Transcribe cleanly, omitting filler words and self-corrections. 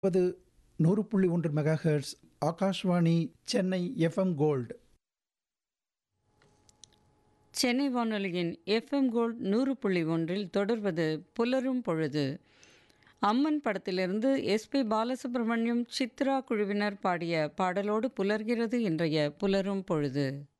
அது 100.1 megahertz Akashvani Chennai FM gold. Chennai வானொலியின் FM gold 100.1 தொடர்வது புலரும் பொழுது. அம்மன் படத்திலிருந்து எஸ்பி பாலசுப்ரமணியம் சித்ரா குழுவினர் பாடிய பாடலோடு புலர்கிறது இன்றைய புலரும் பொழுது.